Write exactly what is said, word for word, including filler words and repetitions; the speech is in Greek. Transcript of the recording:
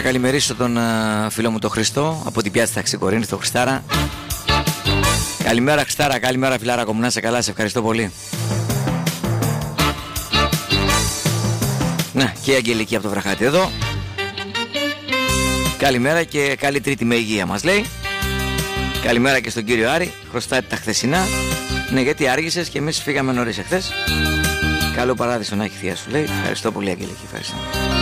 καλημερίσω τον uh, φίλο μου τον Χριστό από την πιάτσα Ταξικορίνης, τον Χριστάρα. Καλημέρα Χριστάρα, καλημέρα φιλάρα μου, να σε καλά, σε ευχαριστώ πολύ. Να, και η Αγγελική από το Βραχάτι εδώ. Καλημέρα και καλή Τρίτη με υγεία μας λέει. Καλημέρα και στον κύριο Άρη, χρωστάτε τα χθεσινά. Ναι, γιατί άργησες και εμείς φύγαμε νωρίς εχθές. Καλό παράδεισο να έχει θεία σου λέει. Ευχαριστώ πολύ Αγγελική, ευχαριστώ.